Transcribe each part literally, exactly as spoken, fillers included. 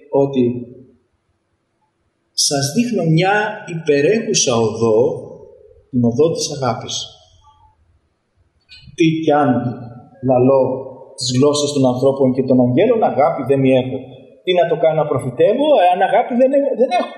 ότι σας δείχνω μια υπερέχουσα οδό, την οδό της αγάπης. Τι κι αν λαλώ τις γλώσσες των ανθρώπων και των αγγέλων, αγάπη δεν μη έχω. Τι να το κάνω να προφητεύω, εάν αγάπη δεν, δεν έχω.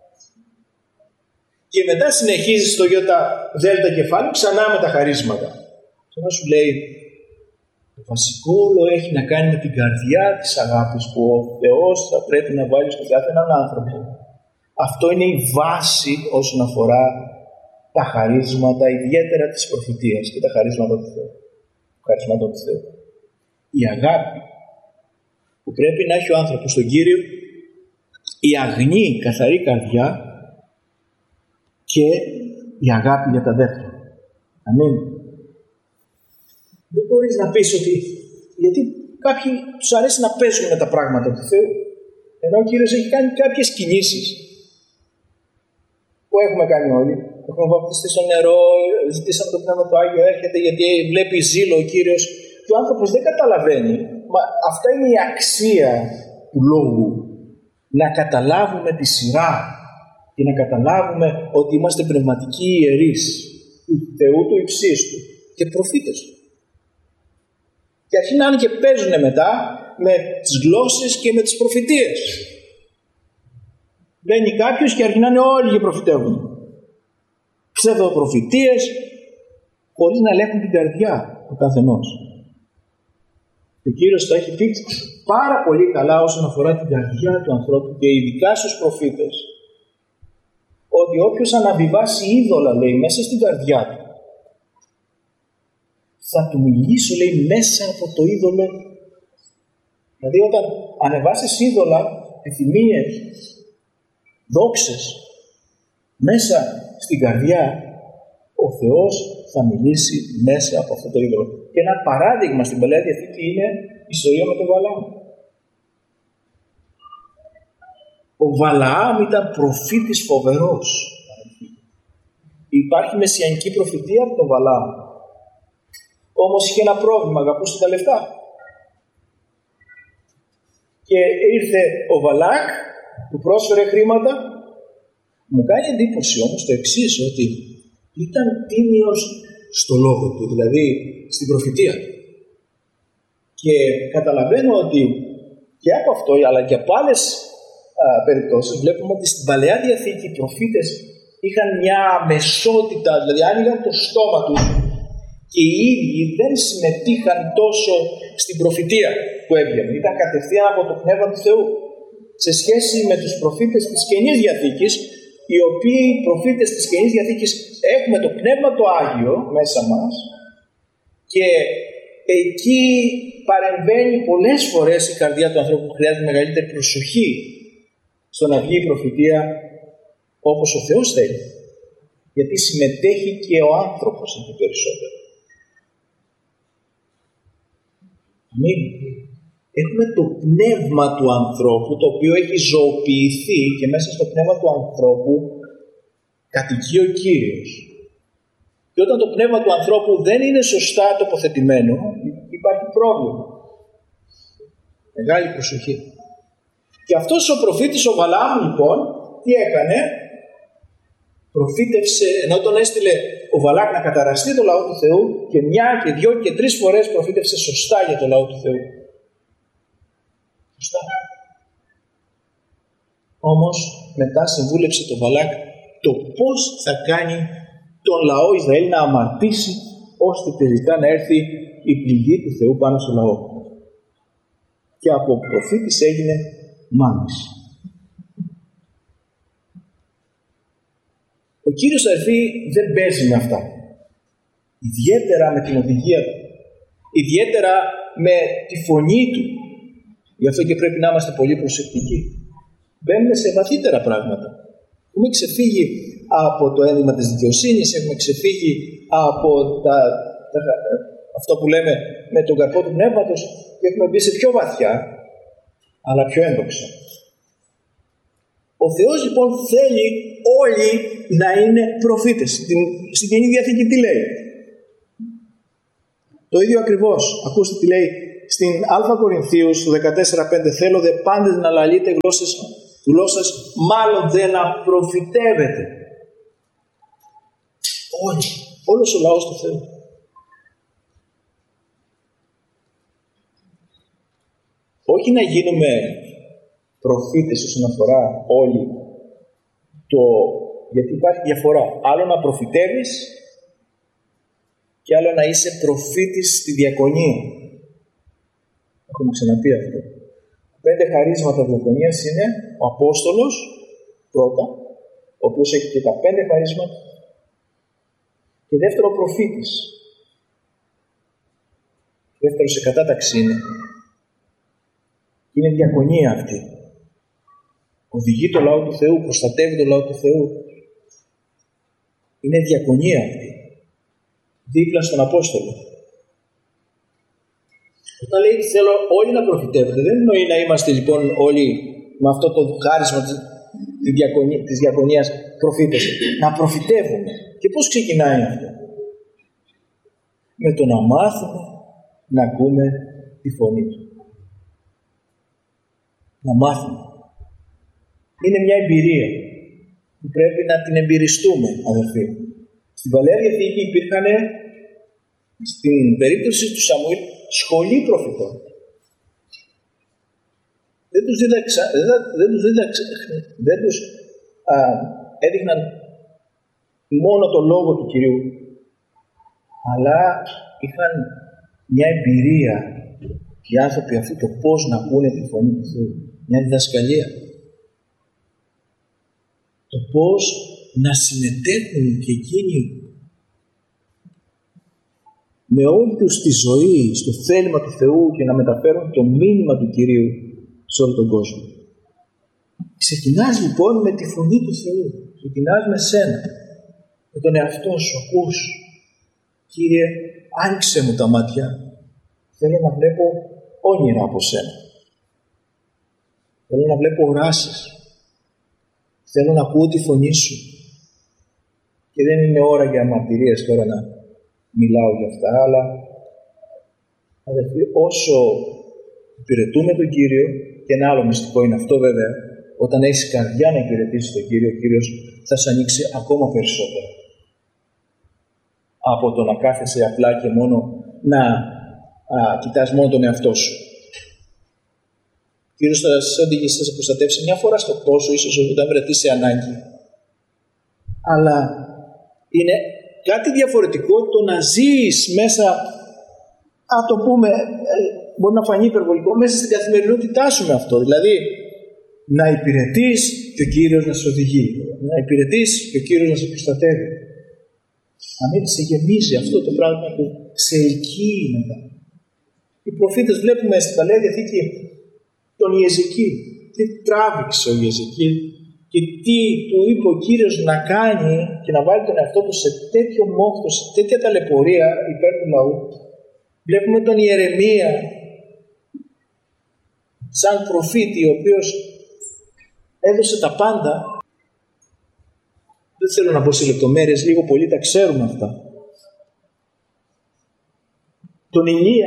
Και μετά συνεχίζει στο γιώτα δέλτα κεφάλι ξανά με τα χαρίσματα. Ξανά σου λέει, το βασικό όλο έχει να κάνει με την καρδιά της αγάπης που ο Θεός θα πρέπει να βάλει στον κάθε έναν άνθρωπο. Αυτό είναι η βάση όσον αφορά τα χαρίσματα, ιδιαίτερα της προφητείας και τα χαρίσματα του Θεού. Χαρίσματα του Θεού. Η αγάπη που πρέπει να έχει ο άνθρωπος στον Κύριο, η αγνή καθαρή καρδιά και η αγάπη για τα δεύτερα. Αμήν. Δεν μπορείς να πεις ότι, γιατί κάποιοι τους αρέσει να παίζουν με τα πράγματα του Θεού, ενώ ο Κύριος έχει κάνει κάποιες κινήσεις που έχουμε κάνει όλοι. Έχουμε βαπτιστεί στο νερό, ζητήσαμε το Πνεύμα του Άγιο, έρχεται γιατί βλέπει ζήλο ο Κύριος και ο άνθρωπος δεν καταλαβαίνει. Μα αυτά είναι η αξία του λόγου. Να καταλάβουμε τη σειρά και να καταλάβουμε ότι είμαστε πνευματικοί ιερείς του Θεού του υψίστου και προφήτες του. Και αρχίναν και παίζουν μετά με τις γλώσσες και με τις προφητείες. Μπαίνει κάποιος και αρχίναν όλοι και προφητεύουν. Ψευδοπροφητείες χωρίς να ελέγχουν την καρδιά του καθενός. Ο Κύριος το έχει πει πάρα πολύ καλά όσον αφορά την καρδιά του ανθρώπου και ειδικά στους προφήτες, ότι όποιος αναβιβάσει είδωλα, λέει, μέσα στην καρδιά του, θα του μιλήσω, λέει, μέσα από το είδωλο. Δηλαδή όταν ανεβάσεις είδωλα, επιθυμίες, δόξες, μέσα στην καρδιά, ο Θεός θα μιλήσει μέσα από αυτό το είδωλο. Και ένα παράδειγμα στην Παλαιά Διαθήκη είναι η ιστορία με τον Βαλάμ. Ο Βαλαάμ ήταν προφήτης φοβερός. Υπάρχει μεσιανική προφητεία από τον Βαλαάμ. Όμως είχε ένα πρόβλημα, αγαπούσε τα λεφτά. Και ήρθε ο Βαλάκ, του πρόσφερε χρήματα. Μου κάνει εντύπωση όμως το εξής, ότι ήταν τίμιος στο λόγο του, δηλαδή στην προφητεία. Και καταλαβαίνω ότι και από αυτό, αλλά και από άλλες α, περιπτώσεις, βλέπουμε ότι στην Παλαιά Διαθήκη οι προφήτες είχαν μια αμεσότητα, δηλαδή άνοιγαν το στόμα τους και οι ίδιοι δεν συμμετείχαν τόσο στην προφητεία που έβγαινε. Ήταν κατευθείαν από το Πνεύμα του Θεού. Σε σχέση με τους προφήτες της Καινής Διαθήκης, οι οποίοι προφήτες της Καινής Διαθήκης έχουμε το Πνεύμα το Άγιο μέσα μας και εκεί παρεμβαίνει πολλές φορές η καρδιά του ανθρώπου που χρειάζεται μεγαλύτερη προσοχή στο να βγει η προφητεία όπως ο Θεός θέλει. Γιατί συμμετέχει και ο άνθρωπος εκεί περισσότερο. Αμήν. Έχουμε το πνεύμα του ανθρώπου, το οποίο έχει ζωοποιηθεί και μέσα στο πνεύμα του ανθρώπου κατοικεί ο Κύριος. Και όταν το πνεύμα του ανθρώπου δεν είναι σωστά τοποθετημένο, υπάρχει πρόβλημα. Μεγάλη προσοχή. Και αυτός ο προφήτης ο Βαλάμ λοιπόν, τι έκανε? Προφήτευσε, ενώ τον έστειλε ο Βαλάκ να καταραστεί το λαό του Θεού και μια και δυο και τρεις φορές προφήτευσε σωστά για το λαό του Θεού. Σωστά. Όμως μετά συμβούλεψε το Βαλάκ το πώς θα κάνει τον λαό Ισραήλ να αμαρτήσει ώστε τελικά να έρθει η πληγή του Θεού πάνω στο λαό. Και από προφήτης έγινε μάνης. Ο Κύριος αδερφοί δεν παίζει με αυτά. Ιδιαίτερα με την οδηγία του. Ιδιαίτερα με τη φωνή του. Γι' αυτό και πρέπει να είμαστε πολύ προσεκτικοί. Μπαίνουμε σε βαθύτερα πράγματα. Έχουμε ξεφύγει από το ένδυμα της δικαιοσύνης, έχουμε ξεφύγει από τα, τα, αυτό που λέμε με τον καρπό του πνεύματος και έχουμε μπει σε πιο βαθιά, αλλά πιο ένδοξα. Ο Θεός λοιπόν θέλει όλοι να είναι προφήτες. Στην, στην Καινή Διαθήκη τι λέει? Το ίδιο ακριβώς. Ακούστε τι λέει στην Α Κορινθίους του δεκατέσσερα πέντε, θέλω δε πάντες να λαλείτε γλώσσες, γλώσσες, μάλλον δε να προφητεύετε. Όλοι, όλος ο λαός του Θεού. Όχι να γίνουμε προφήτες όσον αφορά όλοι το... γιατί υπάρχει διαφορά. Άλλο να προφητεύεις και άλλο να είσαι προφήτης στη διακονία. Έχουμε ξαναπεί αυτό. Πέντε χαρίσματα διακονίας είναι ο Απόστολος πρώτα, ο οποίος έχει και τα πέντε χαρίσματα, και δεύτερο ο προφήτης. Δεύτερο σε κατάταξη είναι. Είναι διακονία αυτή. Οδηγεί το λαό του Θεού, προστατεύει το λαό του Θεού. Είναι διακονία αυτή. Δίπλα στον Απόστολο. Όταν λέει ότι θέλω όλοι να προφητεύετε, δεν εννοεί να είμαστε λοιπόν όλοι με αυτό το χάρισμα της διακονίας προφήτες. Να προφητεύουμε. Και πώς ξεκινάει αυτό? Με το να μάθουμε να ακούμε τη φωνή του. Να μάθουμε. Είναι μια εμπειρία που πρέπει να την εμπειριστούμε, αδερφοί. Στην Παλαιά Διαθήκη υπήρχαν, στην περίπτωση του Σαμουήλ, σχολή προφητών. Δεν τους, δίδαξα, δεν τους, δίδαξα, δεν τους α, έδειχναν μόνο το λόγο του Κυρίου, αλλά είχαν μια εμπειρία οι άνθρωποι αυτοί το πώς να ακούνε τη φωνή του Θεού. Μια διδασκαλία. Το πώς να συμμετέχουν και εκείνοι με όλη τους τη ζωή στο θέλημα του Θεού και να μεταφέρουν το μήνυμα του Κυρίου σε όλο τον κόσμο. Ξεκινάς λοιπόν με τη φωνή του Θεού. Ξεκινάς με σένα, με τον εαυτό σου. Ακούς, Κύριε, άνοιξε μου τα μάτια. Θέλω να βλέπω όνειρα από σένα. Θέλω να βλέπω οράσεις. Θέλω να ακούω τη φωνή σου. Και δεν είναι ώρα για μαρτυρίες τώρα να μιλάω για αυτά, αλλά αδελφοί, όσο υπηρετούμε τον Κύριο, και ένα άλλο μυστικό είναι αυτό βέβαια, όταν έχεις καρδιά να υπηρετήσεις τον Κύριο, ο Κύριος θα σου ανοίξει ακόμα περισσότερο. Από το να κάθεσαι απλά και μόνο να α, κοιτάς μόνο τον εαυτό σου. Ο Κύριος θα σας οδηγήσει, θα σας προστατεύσει μια φορά στο τόσο, ίσως όταν βρεθεί σε ανάγκη. Αλλά είναι κάτι διαφορετικό το να ζεις μέσα, α το πούμε, μπορεί να φανεί υπερβολικό, μέσα στην καθημερινότητά σου με αυτό. Δηλαδή, να υπηρετείς και ο Κύριος να σε οδηγεί. Να υπηρετείς και ο Κύριος να σε προστατεύει. Να μην σε γεμίζει αυτό το πράγμα που σε ελκύει μετά. Οι προφήτες βλέπουμε στην Παλαιά Διαθήκη τον Ιεζεκήλ. Τι τράβηξε ο Ιεζεκήλ και τι του είπε ο Κύριος να κάνει και να βάλει τον εαυτό του σε τέτοιο μόχθο, σε τέτοια ταλαιπωρία υπέρ του λαού. Βλέπουμε τον Ιερεμία σαν προφήτη, ο οποίος έδωσε τα πάντα. Δεν θέλω να πω σε λεπτομέρειες, λίγο πολύ τα ξέρουμε αυτά. Τον Ηλία,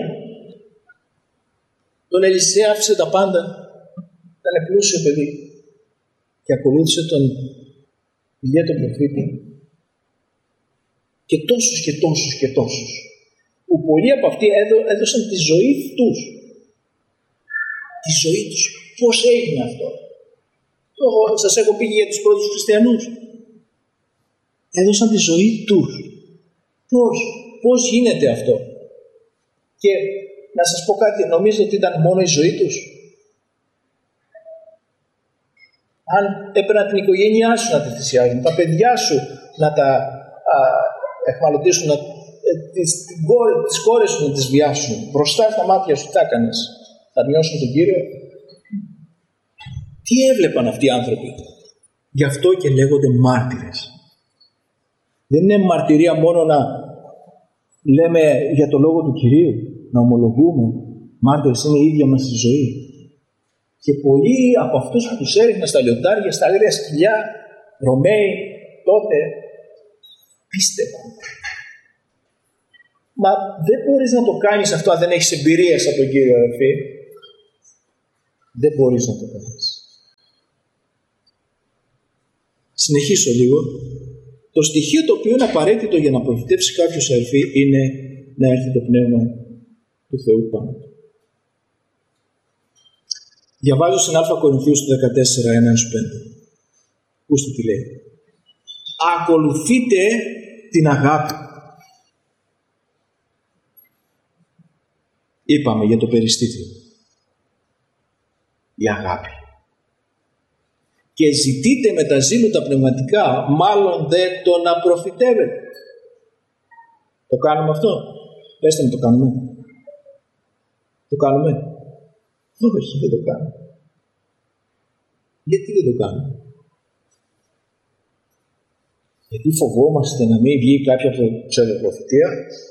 τον Ελισέα άφησε τα πάντα. Ήταν πλούσιο παιδί. Και ακολούθησε τον Ηλία τον προφήτη. Και τόσους και τόσους και τόσους. Που πολλοί από αυτοί έδωσαν τη ζωή τους. Τη ζωή τους. Πώς έγινε αυτό? Εγώ σας έχω πει για τους πρώτους χριστιανούς. Έδωσαν τη ζωή τους. Πώς? Πώς γίνεται αυτό? Και να σας πω κάτι, νομίζετε ότι ήταν μόνο η ζωή τους? Αν έπαιρνα την οικογένειά σου να τη θυσιάζουν, τα παιδιά σου να τα α, εχμαλωτήσουν, να, τις, την κόρη, τις κόρες σου να τις βιάσουν, μπροστά στα μάτια σου τι έκανες? Θα νιώσουν τον Κύριο? Τι έβλεπαν αυτοί οι άνθρωποι? Γι' αυτό και λέγονται μάρτυρες. Δεν είναι μαρτυρία μόνο να λέμε για το λόγο του Κυρίου, να ομολογούμε. Μάρτυρες είναι η ίδια μας η ζωή. Και πολλοί από αυτούς που τους έριχναν στα λιοντάρια, στα άγρια σκυλιά, Ρωμαίοι τότε, πίστευαν. Μα δεν μπορείς να το κάνεις αυτό αν δεν έχεις εμπειρία από τον Κύριο, αδερφοί. Δεν μπορείς να το κάνεις. Συνεχίσω λίγο. Το στοιχείο το οποίο είναι απαραίτητο για να προφητεύσει κάποιος, αδερφοί, είναι να έρθει το Πνεύμα του Θεού πάνω του. Διαβάζω στην Α Κορινθίους του δεκατέσσερα, ένα έως πέντε. Ακούστε τι λέει. Ακολουθείτε την αγάπη. Είπαμε για το περιστήθιο. Η αγάπη. Και ζητείτε με τα ζήλου τα πνευματικά, μάλλον δε το να προφητεύετε. Το κάνουμε αυτό? Πέστε μου, το κάνουμε. Το κάνουμε. Όχι, δεν το κάνουμε. Γιατί δεν το κάνουμε? Γιατί φοβόμαστε να μην βγει κάποια ψευδοπροφητεία,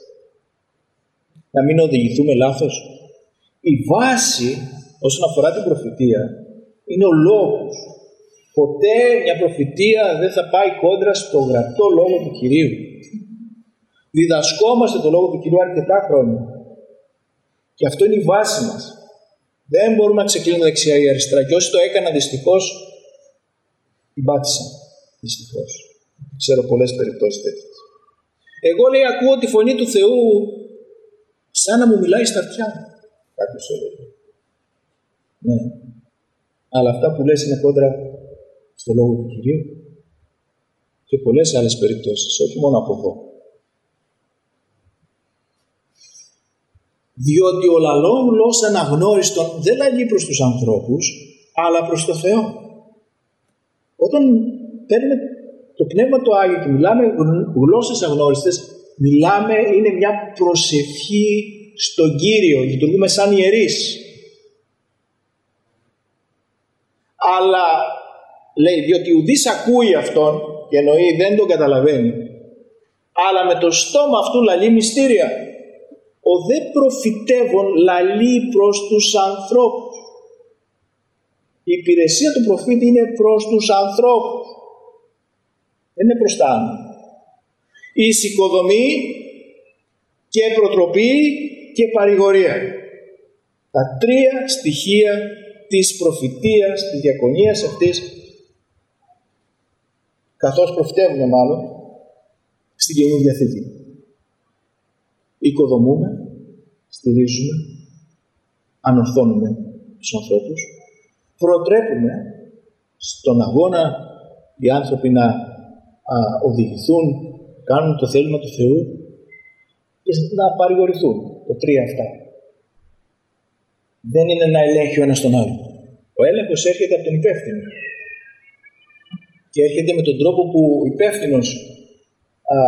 να μην οδηγηθούμε λάθος. Η βάση όσον αφορά την προφητεία είναι ο λόγος. Ποτέ μια προφητεία δεν θα πάει κόντρα στο γραπτό λόγο του Κυρίου. Διδασκόμαστε το λόγο του Κυρίου αρκετά χρόνια. Και αυτό είναι η βάση μας. Δεν μπορούμε να ξεκλίνουμε δεξιά ή αριστερά. Και όσοι το έκαναν, δυστυχώς, την πάτησαν. Δυστυχώς. Ξέρω πολλές περιπτώσεις τέτοιες. Εγώ, λέει, ακούω τη φωνή του Θεού σαν να μου μιλάει στα αυτιά. Κάποιος έλεγε. Ναι. Αλλά αυτά που λες είναι κόντρα στο λόγο του Κυρίου. Και πολλές άλλες περιπτώσεις, όχι μόνο από εδώ. Διότι ο λαλόν λόγος αναγνώριστον δεν λαλεί προς τους ανθρώπους, αλλά προς το Θεό. Όταν παίρνουμε το Πνεύμα το Άγιο και μιλάμε γλώσσες αγνώριστες, μιλάμε, είναι μια προσευχή στον Κύριο, λειτουργούμε σαν ιερείς. Αλλά λέει, διότι ουδής ακούει αυτόν, και εννοεί δεν τον καταλαβαίνει, αλλά με το στόμα αυτού λαλεί μυστήρια. Ο δε προφητεύων λαλεί προς τους ανθρώπους. Η υπηρεσία του προφήτη είναι προς τους ανθρώπους. Δεν είναι προς τα άνω. Η εισοικοδομή και προτροπή και παρηγορία. Τα τρία στοιχεία της προφητείας, της διακονίας αυτής, καθώς προφητεύουμε μάλλον, στην Καινή Διαθήκη. Οικοδομούμε, στηρίζουμε, ανορθώνουμε τους ανθρώπους, προτρέπουμε στον αγώνα οι άνθρωποι να α, οδηγηθούν, κάνουν το θέλημα του Θεού και να παρηγορηθούν. Το τρία αυτά. Δεν είναι να ελέγχει ο ένας τον άλλο. Ο έλεγχος έρχεται από τον υπεύθυνο. Και έρχεται με τον τρόπο που ο υπεύθυνος α,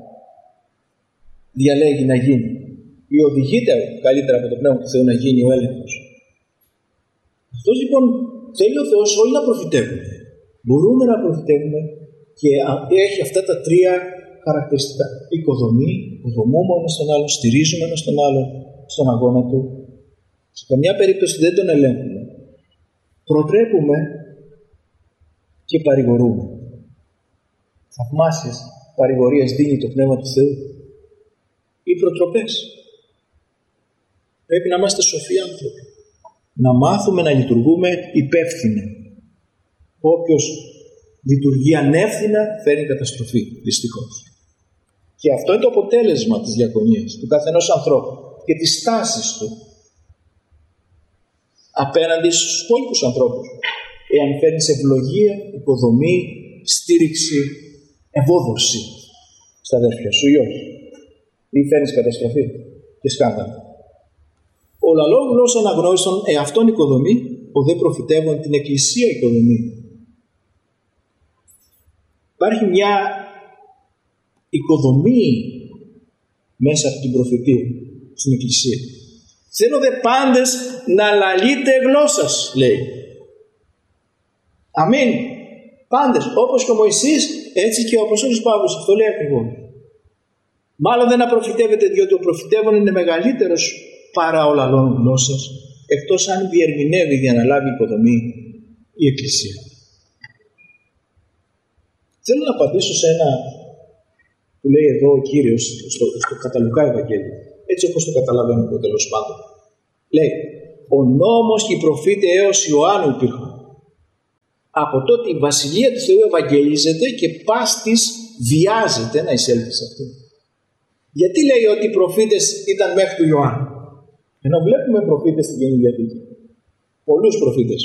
διαλέγει να γίνει ή οδηγείται καλύτερα από το Πνεύμα του Θεού να γίνει ο έλεγχος. Αυτός λοιπόν θέλει ο Θεός όλοι να προφητεύουμε. Μπορούμε να προφητεύουμε και έχει αυτά τα τρία χαρακτηριστικά. Οικοδομή, οικοδομούμε ο ένας τον άλλο, στηρίζουμε ένας τον άλλο στον αγώνα του. Σε καμιά περίπτωση δεν τον ελέγχουμε. Προτρέπουμε και παρηγορούμε. Θαυμάσιες παρηγορίες δίνει το Πνεύμα του Θεού. Οι προτροπές. Πρέπει να είμαστε σοφοί άνθρωποι. Να μάθουμε να λειτουργούμε υπεύθυνα. Όποιος λειτουργεί ανεύθυνα φέρνει καταστροφή, δυστυχώς. Και αυτό είναι το αποτέλεσμα της διακονίας του καθενός ανθρώπου και της στάσης του απέναντι στους υπόλοιπους ανθρώπους. Εάν φέρνεις ευλογία, οικοδομή, στήριξη, ευόδοση στα αδέρφια σου ή όχι. Ή φέρνεις καταστροφή και σκάνδαλο. Ο λαλό γλώσσα αναγνώριστον εαυτόν οικοδομή, ο δε προφητεύων την εκκλησία οικοδομή. Υπάρχει μια οικοδομή μέσα από την προφητεία στην εκκλησία. Θέλω δε πάντες να λαλείτε γλώσσας, λέει. Αμήν. Πάντες, όπως και ο Μωυσής, έτσι και ο Απόστολος Παύλος. Αυτό λέει ακριβώς. Μάλλον δεν απροφητεύεται, διότι ο προφητεύων είναι μεγαλύτερος παρά ο λαλών γλώσσας, εκτός αν διερμηνεύει για να λάβει υποδομή η Εκκλησία. Θέλω να απαντήσω σε ένα που λέει εδώ ο Κύριος στο, στο κατά Λουκά Ευαγγέλιο, έτσι όπως το καταλαβαίνω εγώ τέλος πάντων. Λέει, ο νόμος και οι προφήτε έως Ιωάννου υπήρχαν. Από τότε η Βασιλεία του Θεού ευαγγελίζεται και πάστης βιάζεται να εισέλθει σε αυτή. Γιατί λέει ότι οι προφήτες ήταν μέχρι του Ιωάννου? Ενώ βλέπουμε προφήτες στην Καινή Διαθήκη. Πολλούς προφήτες.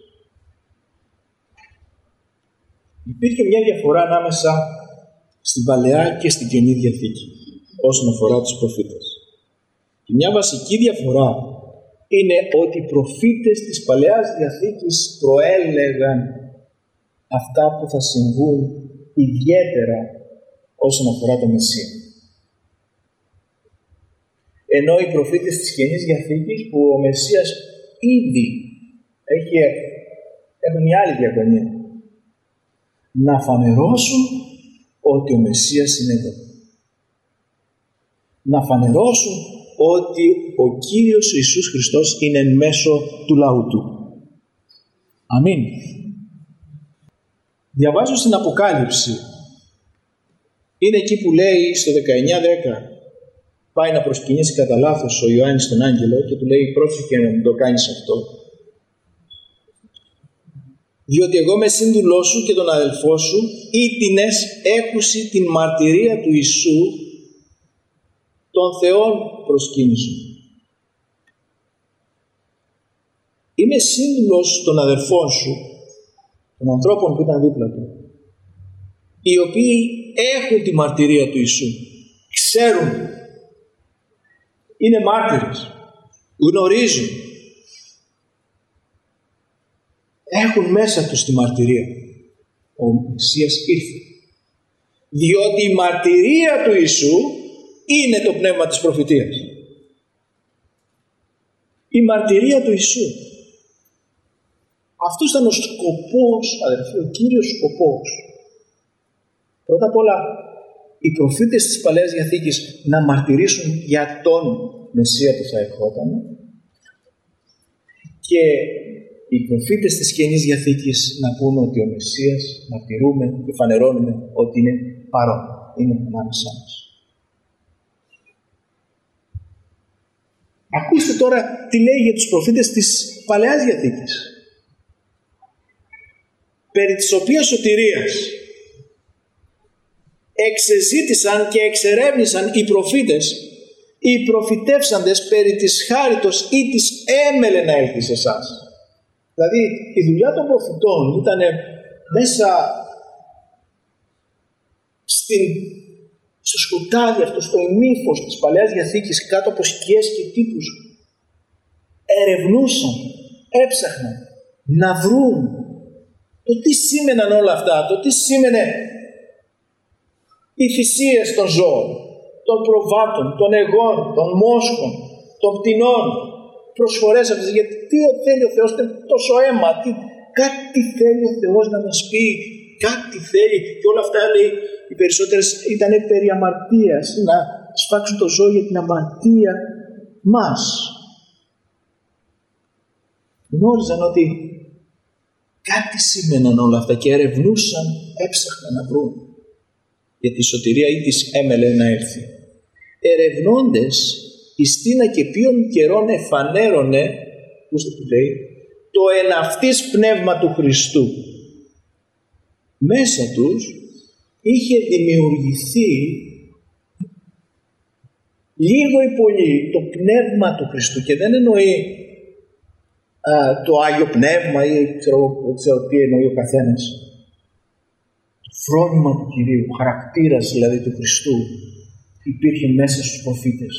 Υπήρχε μια διαφορά ανάμεσα στην Παλαιά και στην Καινή Διαθήκη όσον αφορά τους προφήτες. Και μια βασική διαφορά είναι ότι οι προφήτες της Παλαιάς Διαθήκης προέλεγαν αυτά που θα συμβούν ιδιαίτερα όσον αφορά το Μεσσία. Ενώ οι προφήτες της Καινής Διαθήκης, που ο Μεσσίας ήδη έχει έρθει, έχουν μια άλλη διακονία. Να φανερώσουν ότι ο Μεσσίας είναι εδώ. Να φανερώσουν ότι ο Κύριος Ιησούς Χριστός είναι εν μέσω του λαού Του. Αμήν. Διαβάζω στην Αποκάλυψη. Είναι εκεί που λέει στο δεκαεννιά δέκα, πάει να προσκυνήσει κατά λάθος ο Ιωάννης τον άγγελο και του λέει, πρόσεχε να μην το κάνεις αυτό. Διότι εγώ με σύντουλό σου και τον αδελφό σου ήτινες έκουση την μαρτυρία του Ιησού, των Θεών προσκύνησου. Είμαι σύντουλος των αδελφών σου, των ανθρώπων που ήταν δίπλα του, οι οποίοι έχουν τη μαρτυρία του Ιησού, ξέρουν, είναι μάρτυρες, γνωρίζουν, έχουν μέσα τους τη μαρτυρία. Ο Μεσσίας ήρθε. Διότι η μαρτυρία του Ιησού είναι το πνεύμα της προφητείας. Η μαρτυρία του Ιησού. Αυτός ήταν ο σκοπός, αδερφοί, ο κύριος σκοπός. Πρώτα απ' όλα, οι προφήτες της Παλαιάς Διαθήκης να μαρτυρήσουν για τον Μεσσία που θα ερχόταν, και οι προφήτες της Καινής Διαθήκης να πούνε ότι ο Μεσσίας, μαρτυρούμε και φανερώνουμε ότι είναι παρόν, είναι ανάμεσά μας. Ακούστε τώρα τι λέει για τους προφήτες της Παλαιάς Διαθήκης, περί της οποίας σωτηρίας εξεζήτησαν και εξερεύνησαν οι προφήτες, οι προφητεύσαντες περί της χάριτος ή της έμελε να έλθει σε εσάς. Δηλαδή η δουλειά των προφητών ήταν μέσα στην, στο σκοτάδι αυτό, στο ημίφος της Παλαιάς Διαθήκης, κάτω από σκιές και τύπους, ερευνούσαν, έψαχναν να βρουν το τι σήμαιναν όλα αυτά, το τι σήμαινε οι θυσίες των ζώων, των προβάτων, των εγών, των μόσχων, των πτηνών, προσφορές αυτές. Γιατί τι θέλει ο Θεός, τόσο αίμα, τι, κάτι θέλει ο Θεός να μας πει, κάτι θέλει. Και όλα αυτά, λέει, οι περισσότερες ήταν περί αμαρτίας, να σφάξουν το ζώο για την αμαρτία μας. Γνώριζαν ότι κάτι σήμαιναν όλα αυτά και ερευνούσαν, έψαχναν να βρουν για τη σωτηρία ή της έμελε να έρθει. Ερευνώντες εις τίνα και ποιον καιρόν εφανέρωνε, ακούστε τι λέει, το εναυτής πνεύμα του Χριστού. Μέσα τους είχε δημιουργηθεί λίγο ή πολύ το πνεύμα του Χριστού, και δεν εννοεί α, το Άγιο Πνεύμα ή ξέρω, ξέρω τι εννοεί ο καθένας. Το φρόνημα του Κυρίου, ο χαρακτήρας δηλαδή του Χριστού υπήρχε μέσα στους προφήτες.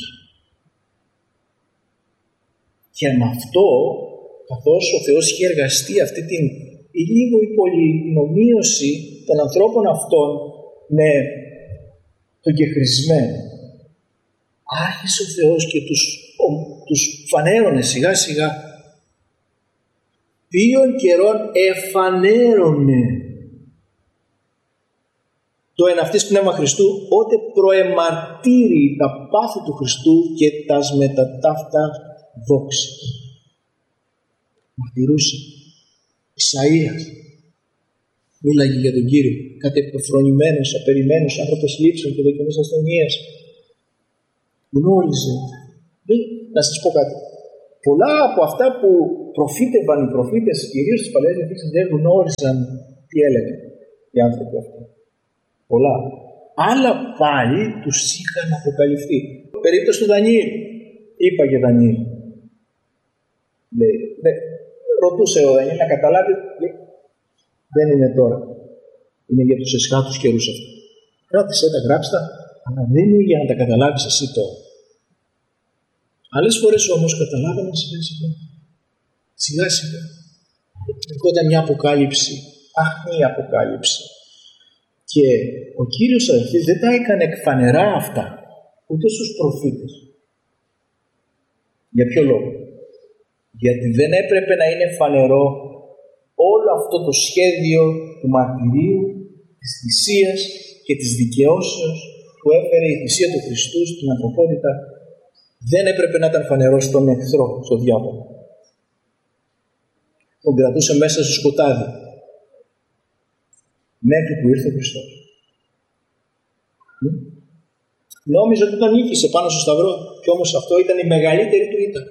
Και με αυτό, καθώς ο Θεός είχε εργαστεί αυτή την ή λίγο ή πολύ την ομοίωση των ανθρώπων αυτών με τον κεχρισμένο, άρχισε ο Θεός και τους, ο, τους φανέρωνε σιγά σιγά. Ποιον καιρόν εφανέρωνε το εναυτής πνεύμα Χριστού, ότε προεμαρτύρει τα πάθη του Χριστού και τας μεταταύτα δόξης. Μαρτυρούσε. Ισαΐας. μίλαγε για τον Κύριο. Κάτι επιφρονημένος, απεριμένος, άνθρωπος λήψεων και δοκιμής ασθενείας. Γνώριζε. Να σας πω κάτι. Πολλά από αυτά που προφήτευαν οι προφήτες, κυρίως της Παλαιάς Διαθήκης, δεν γνώριζαν τι έλεγαν οι άνθρωποι αυτοί. Πολλά. Άλλα πάλι τους είχαν αποκαλυφθεί. Περίπτωση του Δανιήλ. Είπαγε Δανιήλ. Λέει, δε, ρωτούσε ο Δανιήλ να καταλάβει. Λέει, δεν είναι τώρα. Είναι για τους εσχάτους καιρούς αυτό. Κράτησε τα, γράψτα, αλλά δεν είναι για να τα καταλάβεις εσύ τώρα. Άλλες φορές όμως καταλάβαιναν σιγά σιγά. Σιγά σιγά. Ερχόταν μια αποκάλυψη, άχνη αποκάλυψη. Και ο Κύριος αδελφοί δεν τα έκανε εκφανερά αυτά, ούτε στους προφήτες. Για ποιο λόγο? Γιατί δεν έπρεπε να είναι φανερό όλο αυτό το σχέδιο του μαρτυρίου, της θυσίας και της δικαιώσεως που έφερε η θυσία του Χριστού στην ανθρωπότητα. Δεν έπρεπε να ήταν φανερό στον εχθρό, στον διάβολο. Τον κρατούσε μέσα στο σκοτάδι. Μέχρι που ήρθε ο Χριστός. Νόμιζε ότι τον νίκησε πάνω στο σταυρό. Και όμως αυτό ήταν η μεγαλύτερη του ήττα.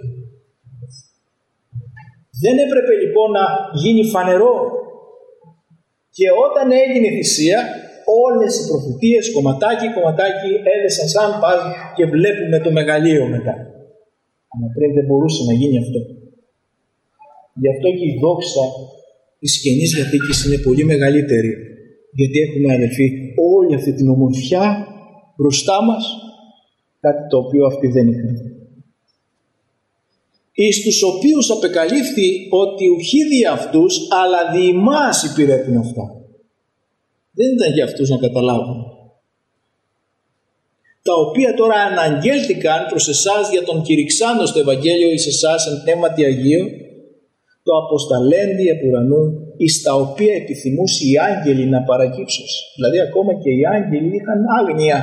Δεν έπρεπε λοιπόν να γίνει φανερό. Και όταν έγινε η θυσία, όλες οι προφητείες κομματάκι κομματάκι έδεσαν σαν πάζ και βλέπουμε το μεγαλείο μετά. Αλλά πριν δεν μπορούσε να γίνει αυτό. Γι' αυτό και η δόξα της Καινής Διαθήκης είναι πολύ μεγαλύτερη. Γιατί έχουμε, αδελφοί, όλη αυτή την ομορφιά μπροστά μας, κάτι το οποίο αυτοί δεν είχαν. Εις τους οποίους απεκαλύφθη ότι ουχή δι' αυτούς, αλλά δι' ημάς υπηρέτουν αυτά. Δεν ήταν για αυτούς να καταλάβουν. Τα οποία τώρα αναγγέλθηκαν προς εσάς για τον κηρυξάντο στο Ευαγγέλιο εις εσάς εν πνεύματι Αγίου, το αποσταλέντι επ' ουρανού, εις τα οποία επιθυμούσε οι άγγελοι να παρακύψουν. Δηλαδή ακόμα και οι άγγελοι είχαν άγνοια.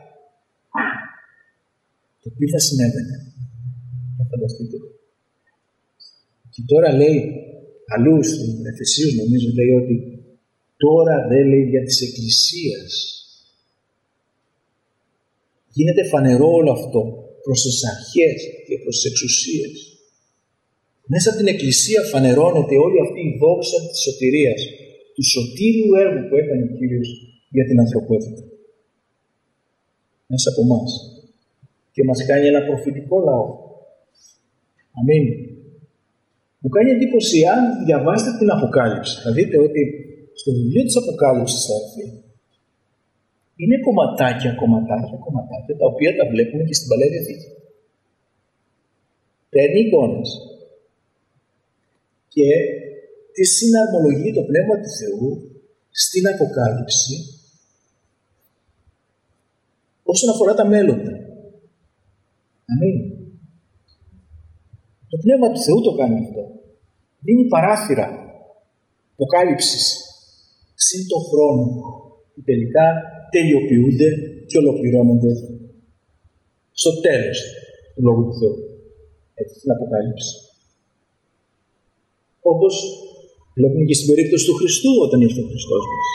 Το οποίο θα συνέβαινε. Θα φανταστείτε. Και τώρα λέει, αλλού στην Εφεσίους νομίζω λέει ότι τώρα δεν λέει για της Εκκλησίας. Γίνεται φανερό όλο αυτό προς τις αρχές και προς τις εξουσίες. Μέσα από την Εκκλησία φανερώνεται όλη αυτή η δόξα της σωτηρίας, του σωτήριου έργου που έκανε ο Κύριος για την ανθρωπότητα. Μέσα από εμάς. Και μας κάνει ένα προφητικό λαό. Αμήν. Μου κάνει εντύπωση αν διαβάσετε την Αποκάλυψη. Θα δείτε ότι στο βιβλίο της Αποκάλυψης θα έρθει. Είναι κομματάκια, κομματάκια, κομματάκια, τα οποία τα βλέπουμε και στην Παλαιά Διαθήκη. Παίρνει εικόνες. Και τη συναρμολογεί το Πνεύμα του Θεού στην Αποκάλυψη όσον αφορά τα μέλλοντα. Αμήν. Το Πνεύμα του Θεού το κάνει αυτό. Δίνει παράθυρα αποκάλυψης συν τον χρόνο που τελικά τελειοποιούνται και ολοκληρώνονται στο τέλος του Λόγου του Θεού. Έτσι, στην Αποκάλυψη. Όπως βλέπουμε και στην περίπτωση του Χριστού όταν ήρθε ο Χριστός μας.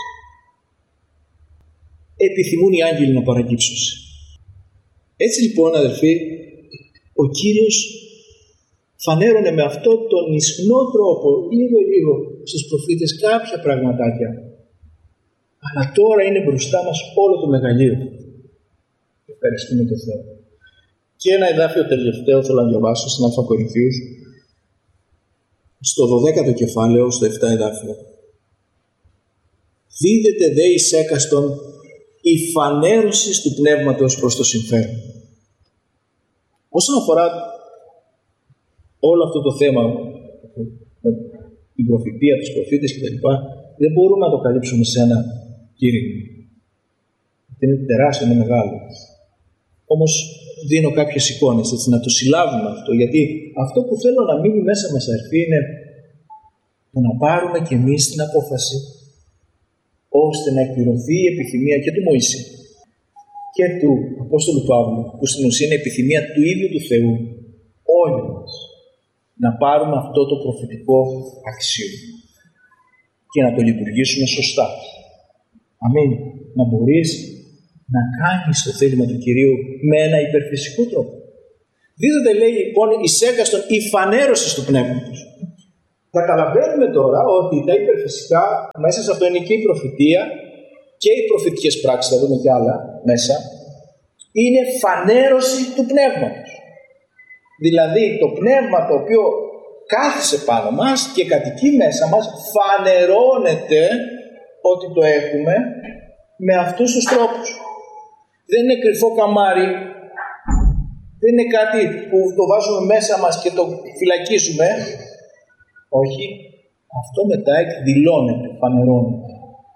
Επιθυμούν οι άγγελοι να παρακύψουν. Έτσι λοιπόν, αδελφοί, ο Κύριος φανέρωνε με αυτό τον ισχνό τρόπο, λίγο-λίγο, στους προφήτες κάποια πραγματάκια. Αλλά τώρα είναι μπροστά μας όλο το μεγαλείο. Ευχαριστούμε τον Θεό. Και ένα εδάφιο τελευταίο θέλω να διαβάσω στην Α Κορινθίους, στο δωδέκατο κεφάλαιο, στο επτά εδάφιο. Δίδεται δε εις έκαστον η φανέρωση του πνεύματος προς το συμφέρον. Όσον αφορά όλο αυτό το θέμα με την προφητεία, τους προφήτες κτλ., δεν μπορούμε να το καλύψουμε σε ένα κήρυγμα. Είναι τεράστιο, είναι μεγάλο. Όμως δίνω κάποιες εικόνες, έτσι, να το συλλάβουμε αυτό, γιατί αυτό που θέλω να μείνει μέσα μας, αρφή, είναι το να πάρουμε κι εμείς την απόφαση ώστε να εκπληρωθεί η επιθυμία και του Μωυσή και του Απόστολου Παύλου, που στην ουσία είναι η επιθυμία του ίδιου του Θεού, όλοι μας, να πάρουμε αυτό το προφητικό αξίωμα. και να το λειτουργήσουμε σωστά. Αμήν. Να μπορείς να κάνεις το θέλημα του Κυρίου με ένα υπερφυσικό τρόπο. Δίδεται, λέει λοιπόν, εις έκαστον η φανέρωση του πνεύματος. Καταλαβαίνουμε τώρα ότι τα υπερφυσικά μέσα σε αυτό είναι και η προφητεία και οι προφητικές πράξεις, θα δούμε κι άλλα μέσα, είναι φανέρωση του πνεύματος. Δηλαδή το πνεύμα το οποίο κάθισε πάνω μας και κατοικεί μέσα μας φανερώνεται ότι το έχουμε με αυτούς τους τρόπους. Δεν είναι κρυφό καμάρι, δεν είναι κάτι που το βάζουμε μέσα μας και το φυλακίζουμε. Όχι, αυτό μετά εκδηλώνεται, φανερώνεται.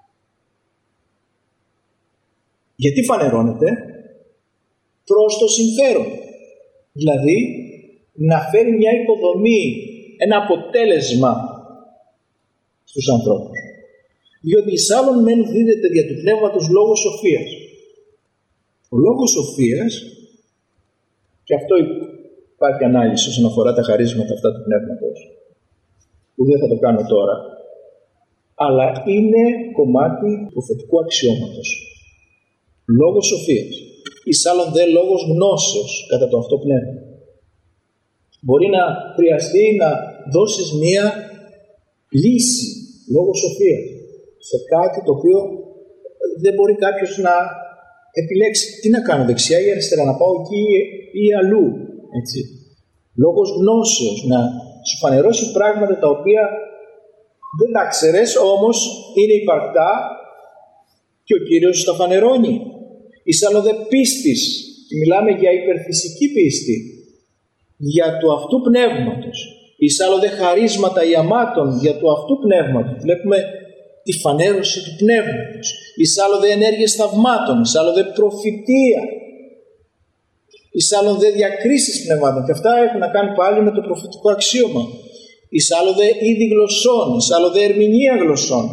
Γιατί φανερώνεται? Προς το συμφέρον. Δηλαδή, να φέρει μια υποδομή, ένα αποτέλεσμα στους ανθρώπους. Διότι εις άλλον μεν δίδεται δια του πνεύματος λόγος σοφίας. Ο λόγος σοφίας, και αυτό υπάρχει ανάλυση όσον αφορά τα χαρίσματα αυτά του πνεύματος, που δεν θα το κάνω τώρα, αλλά είναι κομμάτι προφητικού αξιώματος. Λόγος σοφίας. Εις άλλον δε λόγος γνώσεως κατά το αυτό πνεύμα. Μπορεί να χρειαστεί να δώσεις μία λύση λόγω σοφίας σε κάτι το οποίο δεν μπορεί κάποιος να επιλέξει τι να κάνω, δεξιά ή αριστερά, να πάω εκεί ή αλλού. Έτσι. Λόγος γνώσεως, να σου φανερώσει πράγματα τα οποία δεν τα ξέρεις, όμως είναι υπαρκτά και ο Κύριος τα φανερώνει. Εις άλλο δε πίστης, και μιλάμε για υπερφυσική πίστη, για του αυτού πνεύματος. Εις άλλο δε χαρίσματα ιαμάτων για του αυτού πνεύματος. Βλέπουμε τη φανέρωση του πνεύματος. Εις άλλο δε ενέργειες θαυμάτων. Εις άλλο δε προφητεία. Εις άλλο δε διακρίσεις πνευμάτων. Και αυτά έχουν να κάνουν πάλι με το προφητικό αξίωμα. Εις άλλο δε είδη γλωσσών. Εις άλλο δε ερμηνεία γλωσσών.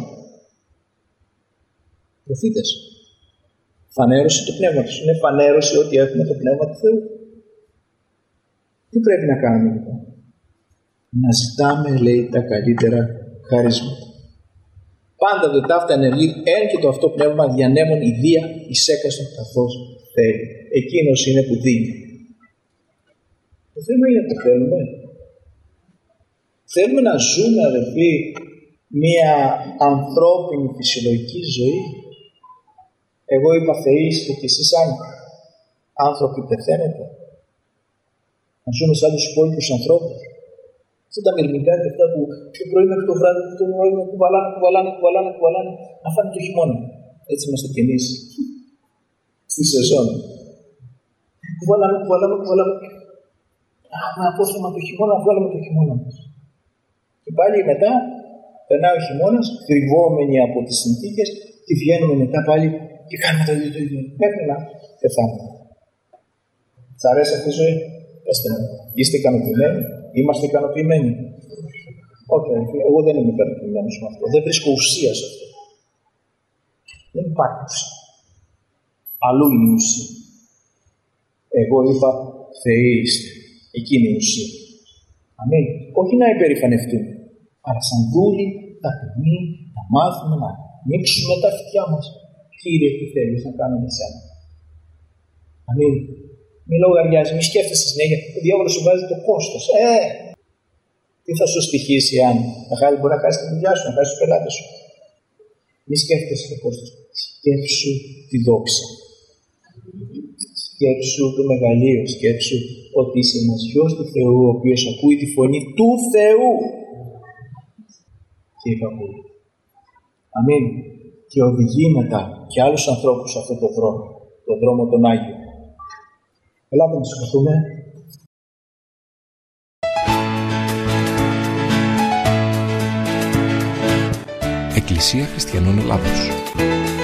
Προφήτες. Φανέρωση του πνεύματος. Είναι φανέρωση ότι έχουμε το πνεύμα του Θεού. Τι πρέπει να κάνουμε λοιπόν? Να ζητάμε, λέει, τα καλύτερα χαρίσματα. Πάντα δε ταύτα ενεργεί εν και το αυτό πνεύμα διανέμουν ιδία εις έκαστον καθώς θέλει. Εκείνος είναι που δίνει. Το θέμα είναι που θέλουμε. Θέλουμε να ζούμε, αδελφοί, μία ανθρώπινη φυσιολογική ζωή. Εγώ είπα θεήστε και εσείς άνθρωποι πεθαίνετε. Να ζούμε σαν τους υπόλοιπους ανθρώπους. Σαν τα μυρμηγκάκια αυτά που το πρωί μέχρι το βράδυ το πρωί με κουβαλάνε, κουβαλάνε, κουβαλάνε, κουβαλάνε, να φάνε το χειμώνα. Έτσι είμαστε κι εμείς στη σεζόν. Κουβαλάμε, κουβαλάμε, κουβαλάμε. Με απόθεμα το χειμώνα, να βγάλουμε το χειμώνα μας. Και πάλι μετά περνάει ο χειμώνας, κρυβόμενοι από τις συνθήκες, και βγαίνουμε μετά πάλι και κάνουμε το ίδιο το ίδιο. Μέχρι να πεθάνουμε. Σ' αρέσει αυτή η ζωή? Πέστε μου. Είστε ικανοποιημένοι? Είμαστε ικανοποιημένοι? Όχι, εγώ δεν είμαι ικανοποιημένος με αυτό. Δεν βρίσκω ουσία σε αυτό. Δεν υπάρχει ουσία. Αλλού είναι η ουσία. Εγώ είπα Θεοί είστε. Εκείνη η ουσία. Αμήν. Όχι να υπερηφανευτούμε, αλλά σαν δούλοι, ταπεινοί, να μάθουμε να ανοίξουμε τα αυτιά μας. Κύριε, τι θέλεις να κάνουμε εσένα? Αμήν. Μη λογαριάζει, μη σκέφτεσαι συνέχεια. Ο διάβολος σου βάζει το κόστος. Ε, τι θα σου στοιχήσει αν να χάσει, μπορεί να χάσει τη δουλειά σου, να χάσει τους πελάτες σου. Μη σκέφτεσαι το κόστος. Σκέψου τη δόξα. Σκέψου το μεγαλείο. Σκέψου ότι είσαι ένας γιος του Θεού, ο οποίος ακούει τη φωνή του Θεού και υπακούει. Αμήν. Και οδηγεί μετά και άλλους ανθρώπους σε αυτόν τον δρόμο, τον δρόμο τον Άγιο. Ελάτε να σηκωθούμε. Εκκλησία Χριστιανών Ελλάδος.